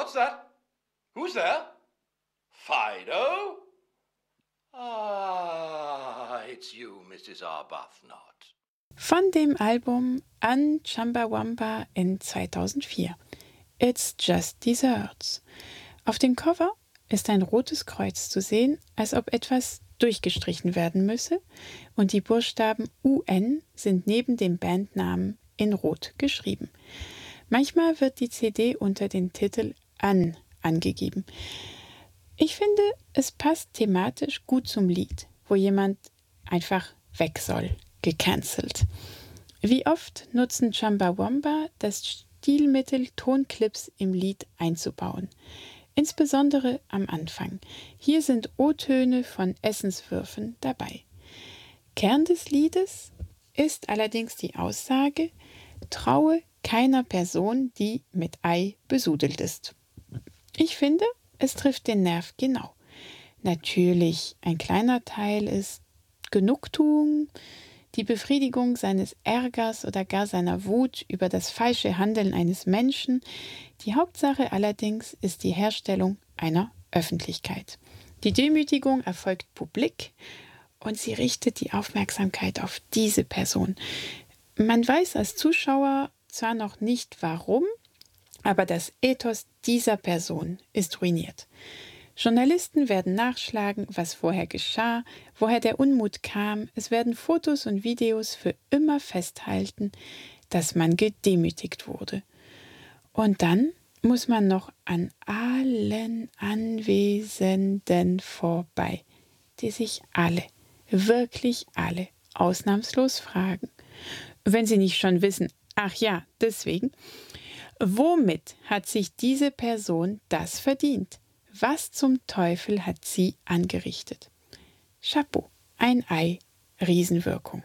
What's that? Who's there? Fido? Ah, it's you, Mrs. Arbuthnot. Von dem Album An Chumbawamba in 2004. It's Just Desserts. Auf dem Cover ist ein rotes Kreuz zu sehen, als ob etwas durchgestrichen werden müsse, und die Buchstaben UN sind neben dem Bandnamen in Rot geschrieben. Manchmal wird die CD unter dem Titel An angegeben. Ich finde, es passt thematisch gut zum Lied, wo jemand einfach weg soll, gecancelt. Wie oft nutzen Chumbawamba das Stilmittel, Tonclips im Lied einzubauen. Insbesondere am Anfang. Hier sind O-Töne von Essenswürfen dabei. Kern des Liedes ist allerdings die Aussage: Traue keiner Person, die mit Ei besudelt ist. Ich finde, es trifft den Nerv genau. Natürlich, ein kleiner Teil ist Genugtuung, die Befriedigung seines Ärgers oder gar seiner Wut über das falsche Handeln eines Menschen. Die Hauptsache allerdings ist die Herstellung einer Öffentlichkeit. Die Demütigung erfolgt publik und sie richtet die Aufmerksamkeit auf diese Person. Man weiß als Zuschauer zwar noch nicht warum, aber das Ethos dieser Person ist ruiniert. Journalisten werden nachschlagen, was vorher geschah, woher der Unmut kam. Es werden Fotos und Videos für immer festhalten, dass man gedemütigt wurde. Und dann muss man noch an allen Anwesenden vorbei, die sich alle, wirklich alle, ausnahmslos fragen, wenn sie nicht schon wissen, ach ja, deswegen, womit hat sich diese Person das verdient? Was zum Teufel hat sie angerichtet? Chapeau, ein Ei, Riesenwirkung.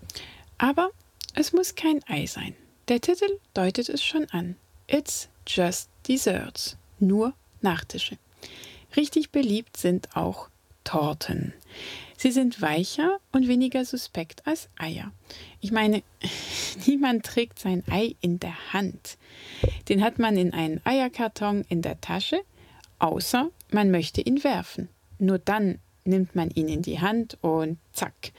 Aber es muss kein Ei sein. Der Titel deutet es schon an. It's Just Desserts, nur Nachtische. Richtig beliebt sind auch Torten. Sie sind weicher und weniger suspekt als Eier. Ich meine, niemand trägt sein Ei in der Hand. Den hat man in einen Eierkarton in der Tasche, außer man möchte ihn werfen. Nur dann nimmt man ihn in die Hand und zack.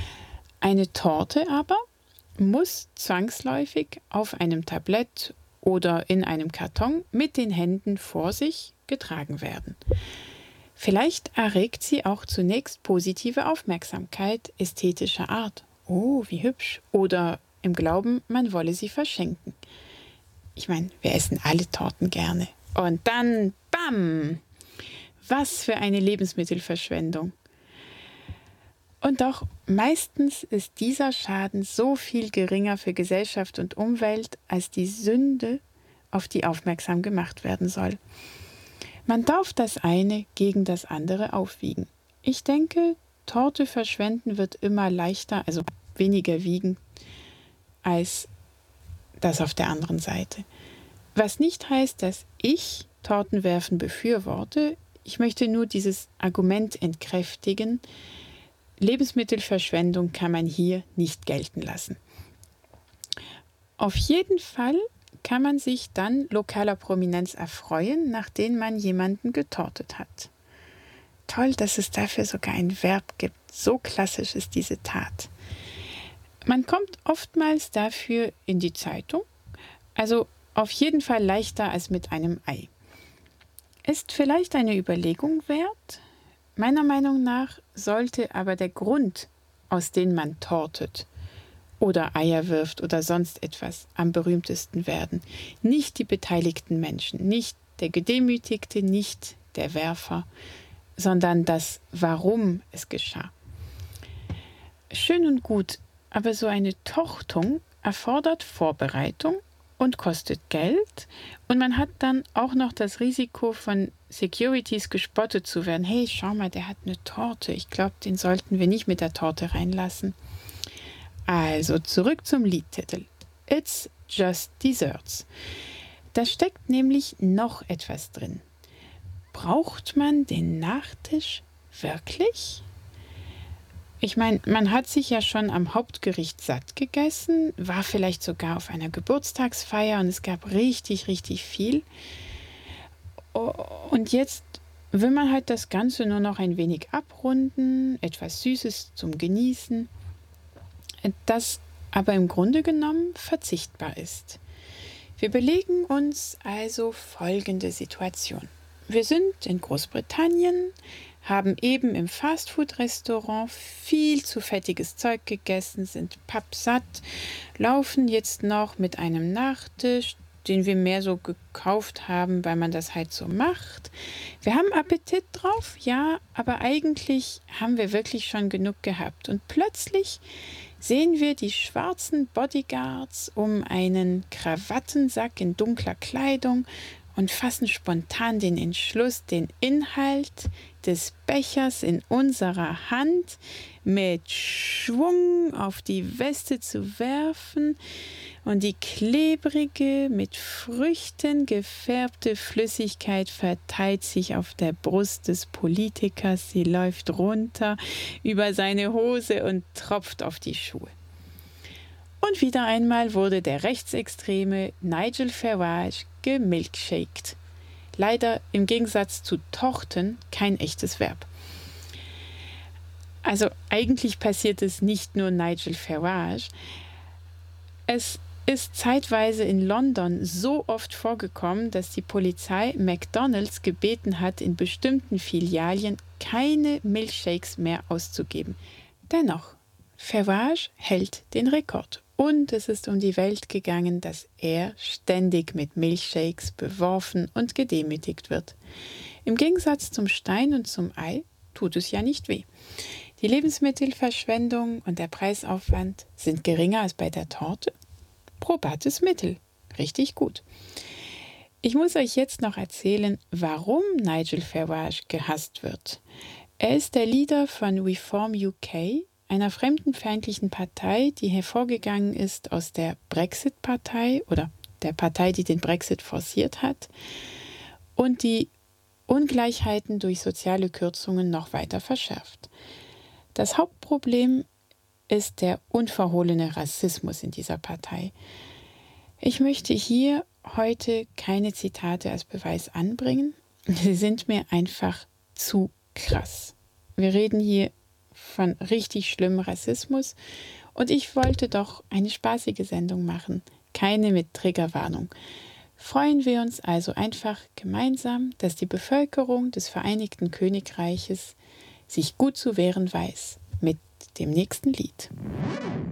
Eine Torte aber muss zwangsläufig auf einem Tablett oder in einem Karton mit den Händen vor sich getragen werden. Vielleicht erregt sie auch zunächst positive Aufmerksamkeit ästhetischer Art. Oh, wie hübsch. Oder im Glauben, man wolle sie verschenken. Ich meine, wir essen alle Torten gerne. Und dann, bam! Was für eine Lebensmittelverschwendung. Und doch, meistens ist dieser Schaden so viel geringer für Gesellschaft und Umwelt als die Sünde, auf die aufmerksam gemacht werden soll. Man darf das eine gegen das andere aufwiegen. Ich denke, Torte verschwenden wird immer leichter, also weniger wiegen, als das auf der anderen Seite. Was nicht heißt, dass ich Tortenwerfen befürworte. Ich möchte nur dieses Argument entkräftigen. Lebensmittelverschwendung kann man hier nicht gelten lassen. Auf jeden Fall kann man sich dann lokaler Prominenz erfreuen, nachdem man jemanden getortet hat. Toll, dass es dafür sogar ein Verb gibt. So klassisch ist diese Tat. Man kommt oftmals dafür in die Zeitung, also auf jeden Fall leichter als mit einem Ei. Ist vielleicht eine Überlegung wert? Meiner Meinung nach sollte aber der Grund, aus dem man tortet oder Eier wirft oder sonst etwas, am berühmtesten werden. Nicht die beteiligten Menschen, nicht der Gedemütigte, nicht der Werfer, sondern das, warum es geschah. Schön und gut, aber so eine Tortung erfordert Vorbereitung und kostet Geld, und man hat dann auch noch das Risiko, von Securities gespottet zu werden. Hey, schau mal, der hat eine Torte. Ich glaube, den sollten wir nicht mit der Torte reinlassen. Also zurück zum Liedtitel. It's Just Desserts. Da steckt nämlich noch etwas drin. Braucht man den Nachtisch wirklich? Ich meine, man hat sich ja schon am Hauptgericht satt gegessen, war vielleicht sogar auf einer Geburtstagsfeier und es gab richtig, richtig viel. Und jetzt will man halt das Ganze nur noch ein wenig abrunden, etwas Süßes zum Genießen, das aber im Grunde genommen verzichtbar ist. Wir belegen uns also folgende Situation. Wir sind in Großbritannien, haben eben im Fastfood-Restaurant viel zu fettiges Zeug gegessen, sind pappsatt, laufen jetzt noch mit einem Nachtisch, den wir mehr so gekauft haben, weil man das halt so macht. Wir haben Appetit drauf, ja, aber eigentlich haben wir wirklich schon genug gehabt. Und plötzlich sehen wir die schwarzen Bodyguards um einen Krawattensack in dunkler Kleidung und fassen spontan den Entschluss, den Inhalt des Bechers in unserer Hand mit Schwung auf die Weste zu werfen und die klebrige, mit Früchten gefärbte Flüssigkeit verteilt sich auf der Brust des Politikers. Sie läuft runter über seine Hose und tropft auf die Schuhe. Und wieder einmal wurde der rechtsextreme Nigel Farage gemilkshaked. Leider im Gegensatz zu tochten kein echtes Verb. Also eigentlich passiert es nicht nur Nigel Farage. Es ist zeitweise in London so oft vorgekommen, dass die Polizei McDonald's gebeten hat, in bestimmten Filialen keine Milchshakes mehr auszugeben. Dennoch, Farage hält den Rekord. Und es ist um die Welt gegangen, dass er ständig mit Milchshakes beworfen und gedemütigt wird. Im Gegensatz zum Stein und zum Ei tut es ja nicht weh. Die Lebensmittelverschwendung und der Preisaufwand sind geringer als bei der Torte. Probates Mittel. Richtig gut. Ich muss euch jetzt noch erzählen, warum Nigel Farage gehasst wird. Er ist der Leader von Reform UK, einer fremdenfeindlichen Partei, die hervorgegangen ist aus der Brexit-Partei oder der Partei, die den Brexit forciert hat und die Ungleichheiten durch soziale Kürzungen noch weiter verschärft. Das Hauptproblem ist der unverhohlene Rassismus in dieser Partei. Ich möchte hier heute keine Zitate als Beweis anbringen. Sie sind mir einfach zu krass. Wir reden hier von richtig schlimmem Rassismus und ich wollte doch eine spaßige Sendung machen, keine mit Triggerwarnung. Freuen wir uns also einfach gemeinsam, dass die Bevölkerung des Vereinigten Königreiches sich gut zu wehren weiß mit dem nächsten Lied.